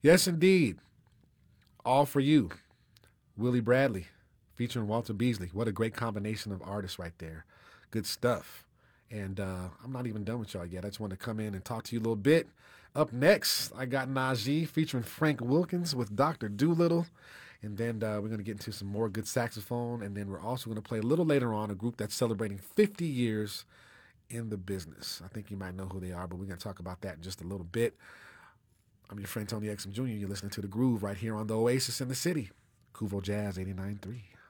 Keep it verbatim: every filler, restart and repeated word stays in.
Yes, indeed. All for You. Willie Bradley featuring Walter Beasley. What a great combination of artists right there. Good stuff. And uh, I'm not even done with y'all yet. I just want to come in and talk to you a little bit. Up next, I got Najee featuring Frank Wilkins with Doctor Doolittle. And then uh, we're going to get into some more good saxophone. And then we're also going to play a little later on a group that's celebrating fifty years in the business. I think you might know who they are, but we're going to talk about that in just a little bit. I'm your friend Tony Exum Junior You're listening to The Groove right here on the Oasis in the City. Kuvo Jazz eighty-nine point three.